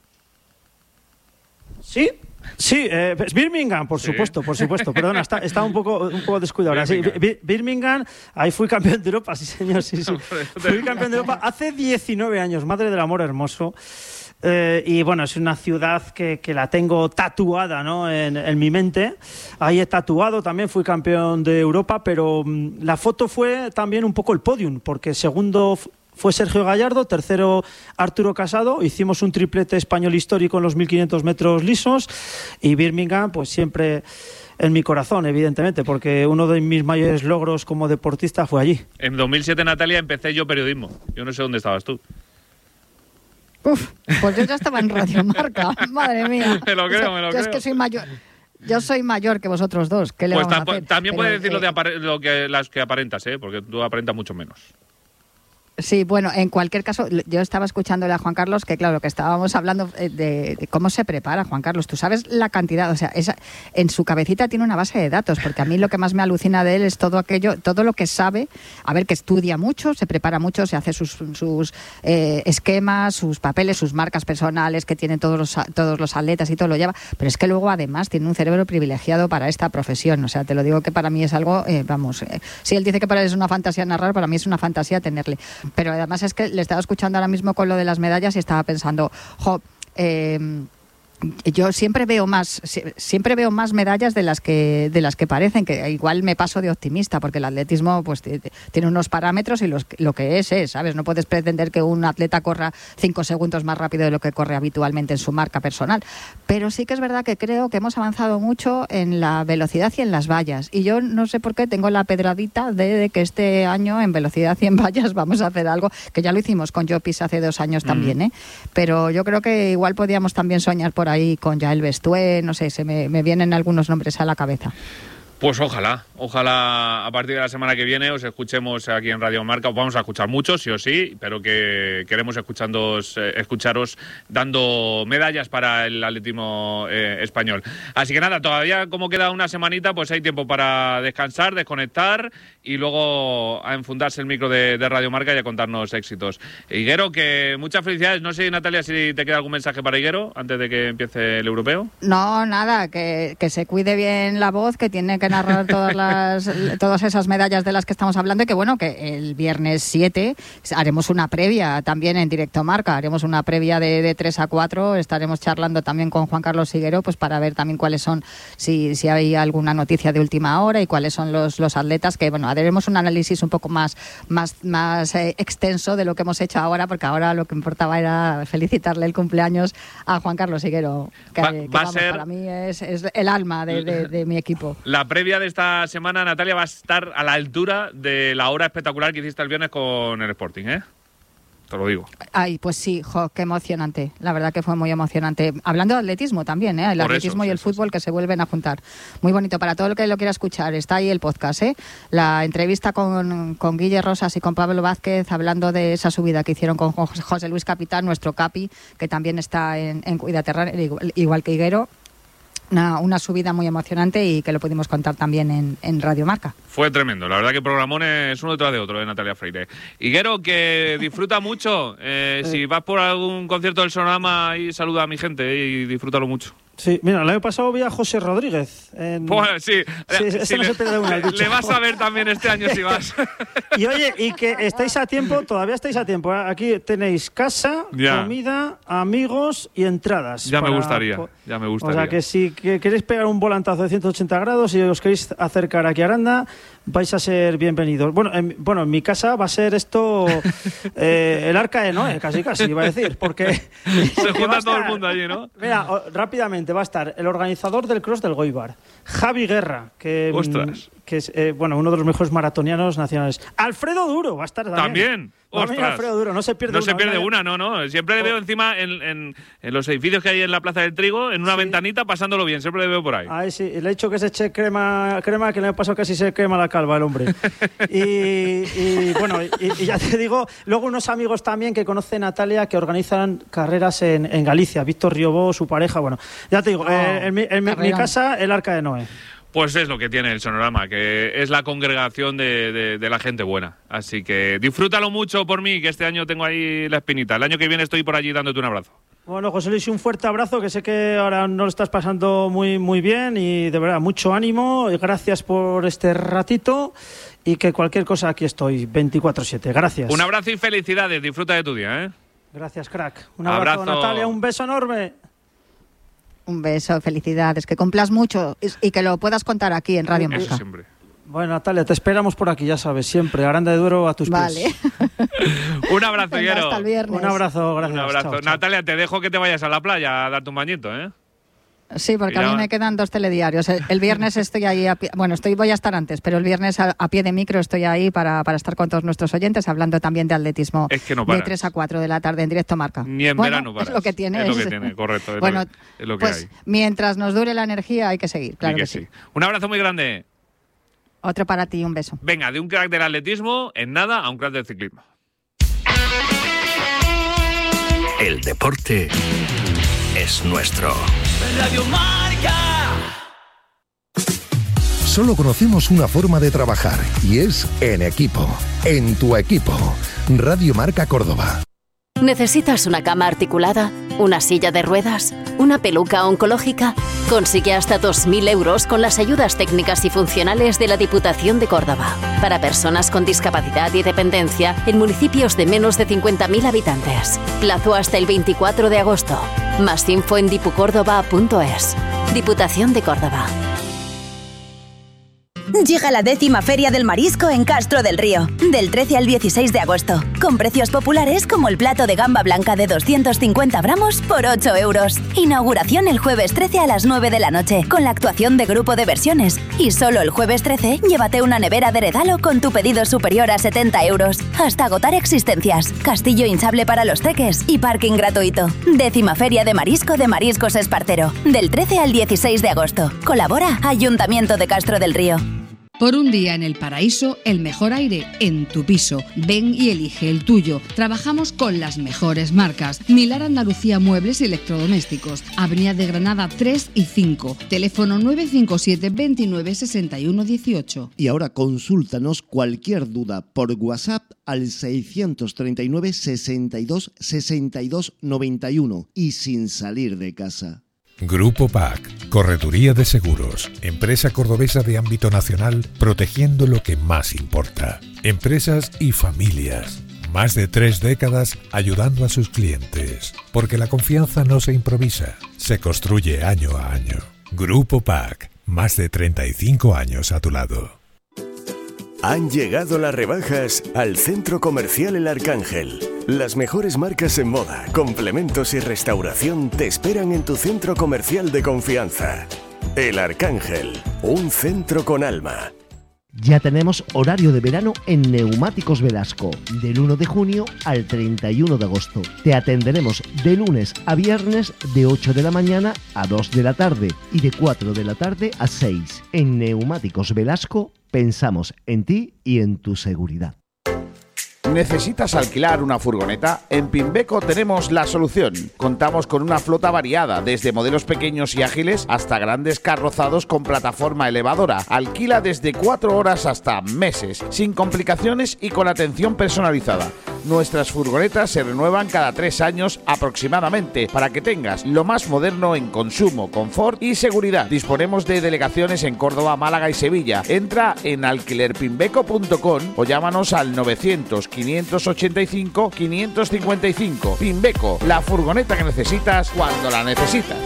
Sí. Sí, eh, es Birmingham, por Sí. supuesto, por supuesto. Perdona, está, está un poco un poco descuidado ahora. Sí, Birmingham. Bi- Birmingham, ahí fui campeón de Europa, sí señor, sí, sí. Fui campeón de Europa hace diecinueve años, madre del amor hermoso. Eh, y bueno, es una ciudad que, que la tengo tatuada, ¿no? en, en mi mente. Ahí he tatuado, también fui campeón de Europa, pero mm, la foto fue también un poco el podium, porque segundo f- fue Sergio Gallardo, tercero Arturo Casado, hicimos un triplete español histórico en los mil quinientos metros lisos, y Birmingham pues siempre en mi corazón, evidentemente, porque uno de mis mayores logros como deportista fue allí. En dos mil siete, Natalia, empecé yo periodismo. Yo no sé dónde estabas tú. Uf, pues yo ya estaba en Radio Marca, madre mía. Me lo creo, me lo yo es creo. que soy mayor. Yo soy mayor que vosotros dos. ¿Qué le Pues vamos a tampo- hacer? también Pero, puedes decir lo eh, de apare- lo que, las que aparentas, ¿eh? Porque tú aparentas mucho menos. Sí, bueno, en cualquier caso, yo estaba escuchándole a Juan Carlos que, claro, que estábamos hablando de, de cómo se prepara Juan Carlos. Tú sabes la cantidad, o sea, esa, en su cabecita tiene una base de datos, porque a mí lo que más me alucina de él es todo aquello, todo lo que sabe, a ver, que estudia mucho, se prepara mucho, se hace sus, sus eh, esquemas, sus papeles, sus marcas personales que tienen todos los, todos los atletas y todo lo lleva, pero es que luego además tiene un cerebro privilegiado para esta profesión. O sea, te lo digo que para mí es algo, eh, vamos, eh, si él dice que para él es una fantasía narrar, para mí es una fantasía tenerle. Pero además es que le estaba escuchando ahora mismo con lo de las medallas y estaba pensando, jo, eh, yo siempre veo más siempre veo más medallas de las que de las que parecen, que igual me paso de optimista, porque el atletismo pues t- t- tiene unos parámetros y los, lo que es es, ¿sabes? No puedes pretender que un atleta corra cinco segundos más rápido de lo que corre habitualmente en su marca personal, pero sí que es verdad que creo que hemos avanzado mucho en la velocidad y en las vallas, y yo no sé por qué tengo la pedradita de, de que este año en velocidad y en vallas vamos a hacer algo, que ya lo hicimos con Llopis hace dos años también, ¿eh? Pero yo creo que igual podíamos también soñar por ahí con Yael Bestué, no sé, se me, me vienen algunos nombres a la cabeza. Pues ojalá, ojalá a partir de la semana que viene os escuchemos aquí en Radio Marca. Os vamos a escuchar mucho, sí o sí, pero que queremos escuchándoos, eh, escucharos dando medallas para el atletismo eh, español. Así que nada, todavía como queda una semanita, pues hay tiempo para descansar, desconectar y luego a enfundarse el micro de, de Radio Marca y a contarnos éxitos. Higuero, que muchas felicidades. No sé, Natalia, si te queda algún mensaje para Higuero antes de que empiece el europeo. No, nada, que, que se cuide bien la voz, que tiene que narrar todas las todas esas medallas de las que estamos hablando, y que bueno, que el viernes siete haremos una previa también en Directo Marca, haremos una previa de, de tres a cuatro, estaremos charlando también con Juan Carlos Higuero, pues para ver también cuáles son, si, si hay alguna noticia de última hora y cuáles son los, los atletas, que bueno, haremos un análisis un poco más, más, más eh, extenso de lo que hemos hecho ahora, porque ahora lo que importaba era felicitarle el cumpleaños a Juan Carlos Higuero, que, Va- que, va a vamos, ser- para mí es, es el alma de, de, de mi equipo. La previa de esta semana, Natalia, va a estar a la altura de la hora espectacular que hiciste el viernes con el Sporting, ¿eh? te lo digo. Ay, pues sí, jo, qué emocionante. La verdad que fue muy emocionante. Hablando de atletismo también, ¿eh? El Por atletismo eso, y el sí, fútbol sí. que se vuelven a juntar. Muy bonito. Para todo el que lo quiera escuchar, está ahí el podcast, ¿eh? La entrevista con, con Guille Rosas y con Pablo Vázquez, hablando de esa subida que hicieron con José Luis Capitán, nuestro capi, que también está en, en Cuidaterra, igual, igual que Higuero. Una, una subida muy emocionante y que lo pudimos contar también en, en Radio Marca. Fue tremendo, la verdad que programones uno detrás de otro de Natalia Freire. Higuero, que disfruta mucho. Eh, si vas por algún concierto del Sonorama, ahí saluda a mi gente eh, y disfrútalo mucho. Sí, mira, el año pasado vi a José Rodríguez. En... Pues sí, sí ese si no le, se pierde una, le vas a ver también este año si vas. Y oye, y que estáis a tiempo, todavía estáis a tiempo. ¿eh? Aquí tenéis casa, ya. comida, amigos y entradas. Ya para... me gustaría, ya me gustaría. O sea que si que queréis pegar un volantazo de ciento ochenta grados y os queréis acercar aquí a Aranda, vais a ser bienvenidos. Bueno, en, bueno, en mi casa va a ser esto eh, el arca de Noé, casi casi, iba a decir, porque... Se junta todo el mundo allí, ¿no? Mira, o, rápidamente va a estar el organizador del Cross del Goibar, Javi Guerra, que, Ostras. que es eh, bueno, uno de los mejores maratonianos nacionales. Alfredo Duro va a estar también. También. También Alfredo Duro, no se pierde no una. No se pierde una, una, no, no. Siempre le veo encima en, en, en los edificios que hay en la Plaza del Trigo, en una sí. ventanita, pasándolo bien. Siempre le veo por ahí. Ahí sí. Le he dicho que se eche crema, crema que le ha pasado casi se quema la calva el hombre. y, y bueno, y, y ya te digo, luego unos amigos también que conoce Natalia que organizan carreras en, en Galicia. Víctor Riobó, su pareja, bueno. Ya te digo, oh, eh, en, mi, en mi casa, el Arca de Noé. Pues es lo que tiene el Sonorama, que es la congregación de, de, de la gente buena. Así que disfrútalo mucho por mí, que este año tengo ahí la espinita. El año que viene estoy por allí dándote un abrazo. Bueno, José Luis, un fuerte abrazo, que sé que ahora no lo estás pasando muy, muy bien y de verdad, mucho ánimo y gracias por este ratito y que cualquier cosa aquí estoy, veinticuatro siete. Gracias. Un abrazo y felicidades, disfruta de tu día, ¿eh? Gracias, crack. Un abrazo, abrazo. Natalia, un beso enorme. Un beso, felicidades, que cumplas mucho y que lo puedas contar aquí en Radio Marca. Siempre. Bueno, Natalia, te esperamos por aquí, ya sabes, siempre. Aranda de Duero a tus vale. pies. Un abrazo, Higuero. Hasta el viernes. Un abrazo, gracias. Un abrazo. Chao, Natalia, te dejo que te vayas a la playa a darte un bañito, ¿eh? Sí, porque Mira. a mí me quedan dos telediarios. El, el viernes estoy ahí, a pie, bueno, estoy voy a estar antes, pero el viernes a, a pie de micro estoy ahí para, para estar con todos nuestros oyentes, hablando también de atletismo. Es que no de tres a cuatro de la tarde en directo Marca. Ni en bueno, verano paras. Es lo que tiene. Es lo que tiene, correcto. Es bueno, lo que, es lo que pues hay. Mientras nos dure la energía hay que seguir, claro que, que sí. sí. Un abrazo muy grande. Otro para ti, un beso. Venga, de un crack del atletismo, en nada, a un crack del ciclismo. El deporte es nuestro. Radio Marca. Solo conocemos una forma de trabajar y es en equipo. En tu equipo. Radio Marca Córdoba. ¿Necesitas una cama articulada? ¿Una silla de ruedas? ¿Una peluca oncológica? Consigue hasta dos mil euros con las ayudas técnicas y funcionales de la Diputación de Córdoba. Para personas con discapacidad y dependencia en municipios de menos de cincuenta mil habitantes. Plazo hasta el veinticuatro de agosto. Más info en dipucórdoba punto es. Diputación de Córdoba. Llega la décima Feria del Marisco en Castro del Río, del trece al dieciséis de agosto, con precios populares como el plato de gamba blanca de doscientos cincuenta gramos por ocho euros. Inauguración el jueves trece a las nueve de la noche, con la actuación de Grupo de Versiones. Y solo el jueves trece, llévate una nevera de regalo con tu pedido superior a setenta euros. Hasta agotar existencias, castillo hinchable para los teques y parking gratuito. Décima Feria de Marisco de Mariscos Espartero, del trece al dieciséis de agosto. Colabora Ayuntamiento de Castro del Río. Por un día en el paraíso, el mejor aire en tu piso. Ven y elige el tuyo. Trabajamos con las mejores marcas. Milar Andalucía Muebles y Electrodomésticos. Avenida de Granada tres y cinco. Teléfono nueve cinco siete, veintinueve, sesenta y uno dieciocho. Y ahora consúltanos cualquier duda por WhatsApp al seiscientos treinta y nueve, sesenta y dos, sesenta y dos, noventa y uno y sin salir de casa. Grupo P A C, Correduría de Seguros, empresa cordobesa de ámbito nacional, protegiendo lo que más importa. Empresas y familias. Más de tres décadas ayudando a sus clientes. Porque la confianza no se improvisa, se construye año a año. Grupo P A C, más de treinta y cinco años a tu lado. Han llegado las rebajas al Centro Comercial El Arcángel. Las mejores marcas en moda, complementos y restauración te esperan en tu centro comercial de confianza. El Arcángel, un centro con alma. Ya tenemos horario de verano en Neumáticos Velasco, del uno de junio al treinta y uno de agosto. Te atenderemos de lunes a viernes de ocho de la mañana a dos de la tarde y de cuatro de la tarde a seis. En Neumáticos Velasco pensamos en ti y en tu seguridad. ¿Necesitas alquilar una furgoneta? En Pimbeco tenemos la solución. Contamos con una flota variada, desde modelos pequeños y ágiles hasta grandes carrozados con plataforma elevadora. Alquila desde cuatro horas hasta meses, sin complicaciones y con atención personalizada. Nuestras furgonetas se renuevan cada tres años aproximadamente, para que tengas lo más moderno en consumo, confort y seguridad. Disponemos de delegaciones en Córdoba, Málaga y Sevilla. Entra en alquiler pimbeco punto com o llámanos al novecientos, quinientos ochenta y cinco, quinientos cincuenta y cinco. Pimbeco, la furgoneta que necesitas cuando la necesitas.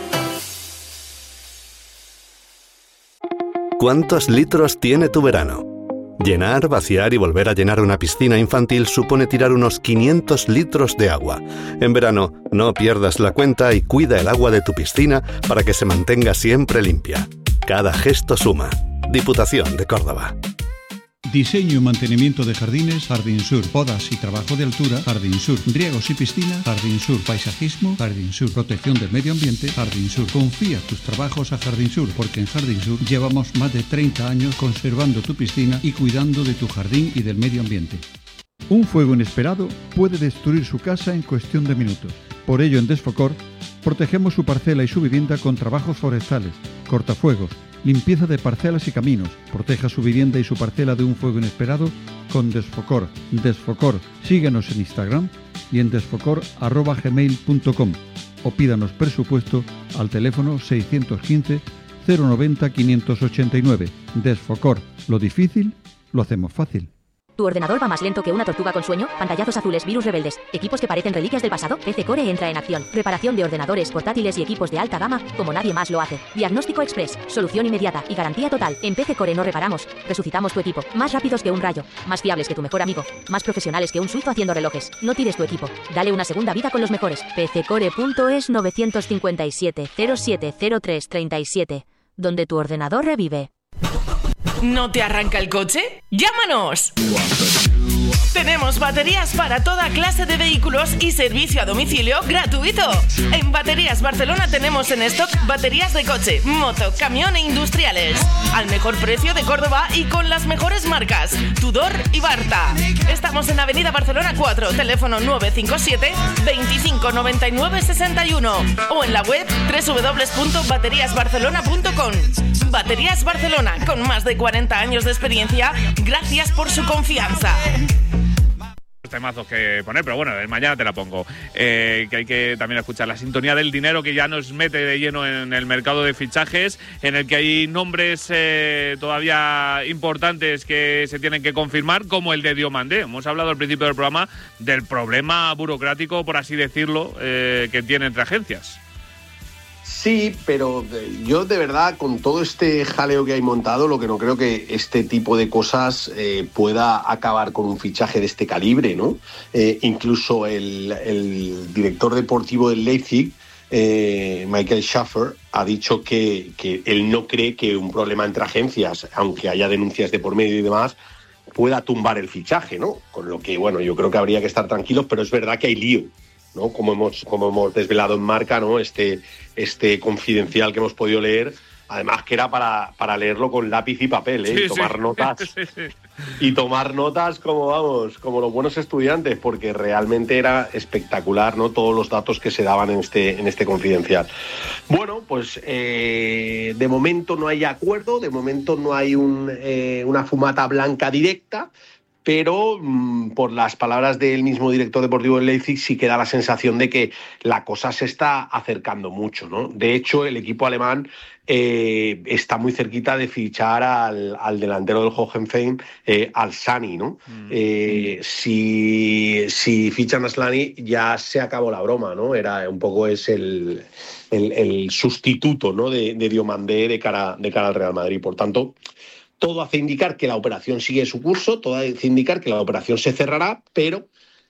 ¿Cuántos litros tiene tu verano? Llenar, vaciar y volver a llenar una piscina infantil supone tirar unos quinientos litros de agua. En verano, no pierdas la cuenta y cuida el agua de tu piscina para que se mantenga siempre limpia. Cada gesto suma. Diputación de Córdoba. Diseño y mantenimiento de jardines, Jardín Sur, podas y trabajo de altura, Jardín Sur, riegos y piscina, Jardín Sur, paisajismo, Jardín Sur, protección del medio ambiente, Jardín Sur. Confía tus trabajos a Jardín Sur, porque en Jardín Sur llevamos más de treinta años conservando tu piscina y cuidando de tu jardín y del medio ambiente. Un fuego inesperado puede destruir su casa en cuestión de minutos. Por ello, en Desfocor, protegemos su parcela y su vivienda con trabajos forestales, cortafuegos, limpieza de parcelas y caminos. Proteja su vivienda y su parcela de un fuego inesperado con Desfocor. Desfocor. Síguenos en Instagram y en desfocor arroba gmail punto com o pídanos presupuesto al teléfono seiscientos quince, cero noventa, quinientos ochenta y nueve. Desfocor. Lo difícil lo hacemos fácil. ¿Tu ordenador va más lento que una tortuga con sueño? Pantallazos azules, virus rebeldes, equipos que parecen reliquias del pasado. P C Core entra en acción. Reparación de ordenadores, portátiles y equipos de alta gama como nadie más lo hace. Diagnóstico express, solución inmediata y garantía total. En P C Core no reparamos, resucitamos tu equipo. Más rápidos que un rayo, más fiables que tu mejor amigo, más profesionales que un suizo haciendo relojes. No tires tu equipo, dale una segunda vida con los mejores. p c core punto es nueve cinco siete, cero siete cero tres tres siete, donde tu ordenador revive. ¿No te arranca el coche? ¡Llámanos! Tenemos baterías para toda clase de vehículos y servicio a domicilio gratuito. En Baterías Barcelona tenemos en stock baterías de coche, moto, camión e industriales. Al mejor precio de Córdoba y con las mejores marcas, Tudor y Barta. Estamos en Avenida Barcelona cuatro, teléfono nueve cinco siete, veinticinco noventa y nueve sesenta y uno o en la web doble u doble u doble u punto baterías barcelona punto com. Baterías Barcelona, con más de cuarenta años de experiencia, gracias por su confianza. Temazos que poner, pero bueno, mañana te la pongo. Eh, que hay que también escuchar la sintonía del dinero, que ya nos mete de lleno en el mercado de fichajes, en el que hay nombres eh, todavía importantes que se tienen que confirmar, como el de Diomandé. Hemos hablado al principio del programa del problema burocrático, por así decirlo, eh, que tiene entre agencias. Sí, pero yo de verdad, con todo este jaleo que hay montado, lo que no creo que este tipo de cosas eh, pueda acabar con un fichaje de este calibre, ¿no? Eh, incluso el, el director deportivo del Leipzig, eh, Michael Schaffer, ha dicho que, que él no cree que un problema entre agencias, aunque haya denuncias de por medio y demás, pueda tumbar el fichaje, ¿no? Con lo que, bueno, yo creo que habría que estar tranquilos, pero es verdad que hay lío, ¿no? Como hemos, como hemos desvelado en Marca, ¿no? Este, este confidencial que hemos podido leer, además que era para, para leerlo con lápiz y papel, ¿eh? Sí, y tomar sí. notas. Sí, sí. Y tomar notas como, vamos, como los buenos estudiantes, porque realmente era espectacular, ¿no? Todos los datos que se daban en este, en este confidencial. Bueno, pues eh, de momento no hay acuerdo, de momento no hay un, eh, una fumata blanca directa, pero mmm, por las palabras del mismo director deportivo del Leipzig sí que da la sensación de que la cosa se está acercando mucho, ¿no? De hecho, el equipo alemán eh, está muy cerquita de fichar al, al delantero del Hoffenheim, eh, al Sani, ¿no? Mm. Eh, si, si fichan a Sani ya se acabó la broma, ¿no? Era un poco es el, el, el sustituto, ¿no? de, de Diomandé de cara, de cara al Real Madrid. Por tanto, todo hace indicar que la operación sigue su curso, todo hace indicar que la operación se cerrará, pero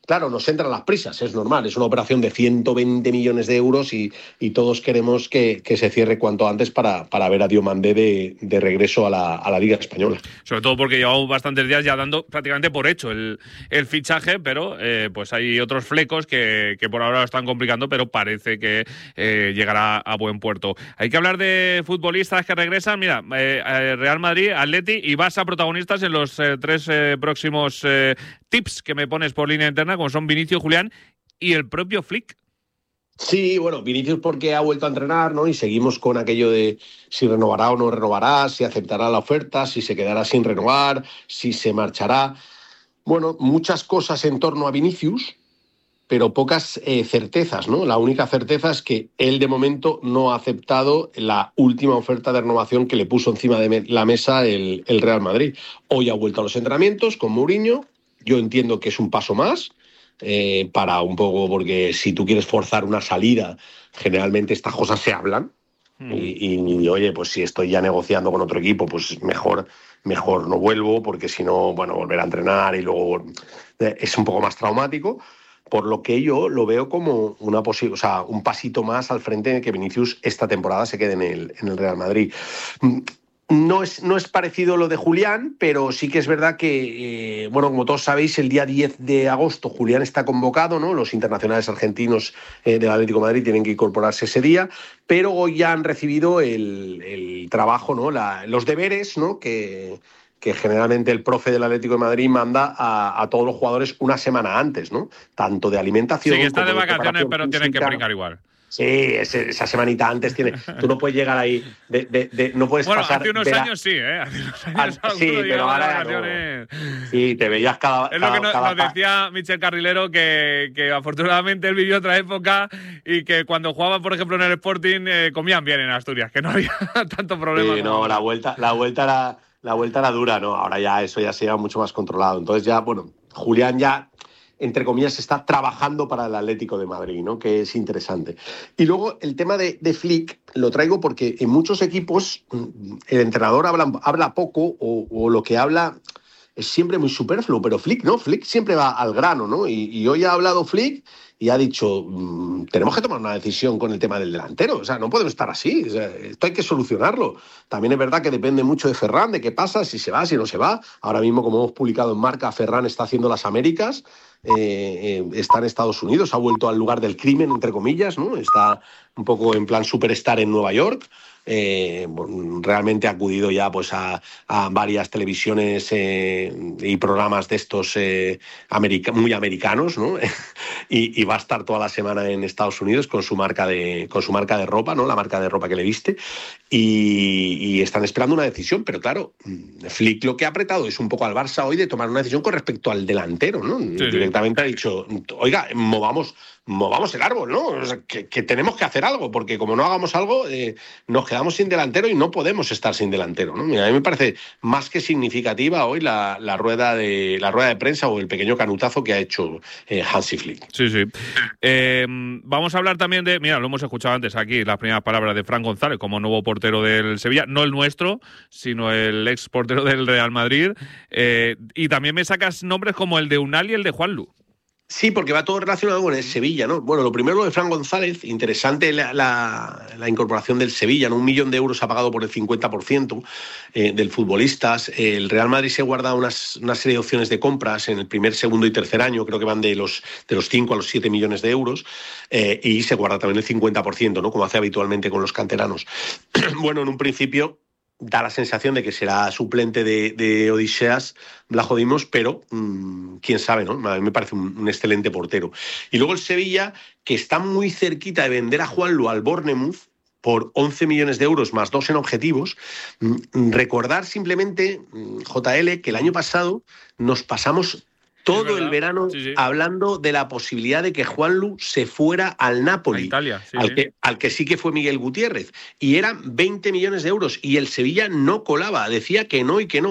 claro, nos entran las prisas, es normal, es una operación de ciento veinte millones de euros y, y todos queremos que, que se cierre cuanto antes para, para ver a Diomandé de, de regreso a la, a la Liga Española. Sobre todo porque llevamos bastantes días ya dando prácticamente por hecho el, el fichaje, pero eh, pues hay otros flecos que, que por ahora lo están complicando, pero parece que eh, llegará a buen puerto. Hay que hablar de futbolistas que regresan. Mira, eh, Real Madrid, Atleti y Barça protagonistas en los eh, tres eh, próximos eh, tips que me pones por línea interna, como son Vinicius, Julián y el propio Flick. Sí, bueno, Vinicius porque ha vuelto a entrenar, ¿no? Y seguimos con aquello de si renovará o no renovará, si aceptará la oferta, si se quedará sin renovar, si se marchará. Bueno, muchas cosas en torno a Vinicius, pero pocas eh, certezas, ¿no? La única certeza es que él de momento no ha aceptado la última oferta de renovación que le puso encima de la mesa el, el Real Madrid. Hoy ha vuelto a los entrenamientos con Mourinho. Yo entiendo que es un paso más, eh, para un poco, porque si tú quieres forzar una salida, generalmente estas cosas se hablan. Mm. Y, y, y, oye, pues si estoy ya negociando con otro equipo, pues mejor, mejor no vuelvo, porque si no, bueno, volver a entrenar y luego eh, es un poco más traumático. Por lo que yo lo veo como una posi- o sea, un pasito más al frente de que Vinicius esta temporada se quede en el, en el Real Madrid. No es, no es parecido lo de Julián, pero sí que es verdad que, eh, bueno, como todos sabéis, el día diez de agosto Julián está convocado, ¿no? Los internacionales argentinos eh, del Atlético de Madrid tienen que incorporarse ese día, pero hoy ya han recibido el, el trabajo, ¿no? La, los deberes, ¿no? Que, que generalmente el profe del Atlético de Madrid manda a, a todos los jugadores una semana antes, ¿no? Tanto de alimentación... Sí, que está como de vacaciones, pero física. tienen que brincar igual. Sí, ese, esa semanita antes tiene. Tú no puedes llegar ahí, de, de, de, no puedes bueno, pasar. Hace unos la, años sí, ¿eh? Hace unos años al, sí, pero ahora no. Sí, te veías cada. Es cada, lo que nos, cada, nos decía Michel Carrilero, que, que afortunadamente él vivió otra época y que cuando jugaba, por ejemplo, en el Sporting, eh, comían bien en Asturias, que no había tanto problema. Sí, no, la vuelta, la vuelta era, la vuelta era dura, ¿no? Ahora ya eso ya se lleva mucho más controlado. Entonces ya, bueno, Julián ya, entre comillas, está trabajando para el Atlético de Madrid, ¿no? Que es interesante. Y luego el tema de, de Flick lo traigo porque en muchos equipos el entrenador habla, habla poco o, o lo que habla es siempre muy superfluo, pero Flick no, Flick siempre va al grano, ¿no? Y, y hoy ha hablado Flick y ha dicho, mmm, tenemos que tomar una decisión con el tema del delantero, o sea, no podemos estar así, o sea, esto hay que solucionarlo. También es verdad que depende mucho de Ferran, de qué pasa, si se va, si no se va. Ahora mismo, como hemos publicado en Marca, Ferran está haciendo las Américas, eh, eh, está en Estados Unidos, ha vuelto al lugar del crimen, entre comillas, ¿no? Está un poco en plan superstar en Nueva York. Eh, realmente ha acudido ya pues a, a varias televisiones eh, y programas de estos eh, america- muy americanos, ¿no? y, y va a estar toda la semana en Estados Unidos con su marca de, con su marca de ropa, ¿no? La marca de ropa que le viste, y, y están esperando una decisión, pero claro, Flick lo que ha apretado es un poco al Barça hoy de tomar una decisión con respecto al delantero, ¿no? Sí, directamente sí. Ha dicho, oiga, movamos movamos el árbol, ¿no? O sea, que, que tenemos que hacer algo, porque como no hagamos algo, eh, nos quedamos sin delantero y no podemos estar sin delantero, ¿no? Mira, a mí me parece más que significativa hoy la, la, rueda, de, la rueda de prensa o el pequeño canutazo que ha hecho eh, Hansi Flick. Sí, sí. Eh, vamos a hablar también de, mira, lo hemos escuchado antes aquí, las primeras palabras de Fran González como nuevo portero del Sevilla, no el nuestro, sino el ex portero del Real Madrid. Eh, y también me sacas nombres como el de Unal y el de Juanlu. Sí, porque va todo relacionado con el Sevilla, ¿no? Bueno, lo primero lo de Fran González, interesante la, la, la incorporación del Sevilla, ¿no? Un millón de euros ha pagado por el cincuenta por ciento eh, del futbolistas. El Real Madrid se guarda unas, una serie de opciones de compras en el primer, segundo y tercer año, creo que van de los, de los cinco a los siete millones de euros, eh, y se guarda también el cincuenta por ciento, ¿no? Como hace habitualmente con los canteranos. Bueno, en un principio da la sensación de que será suplente de, de Odiseas Vlachodimos, pero mmm, quién sabe, ¿no? A mí me parece un, un excelente portero. Y luego el Sevilla, que está muy cerquita de vender a Juanlu al Bournemouth por once millones de euros más dos en objetivos. Mm, recordar simplemente, mm, J L, que el año pasado nos pasamos todo el verano sí, sí. hablando de la posibilidad de que Juanlu se fuera al Napoli, Italia, sí, al, sí. Que, al que sí que fue Miguel Gutiérrez, y eran veinte millones de euros, y el Sevilla no colaba, decía que no y que no.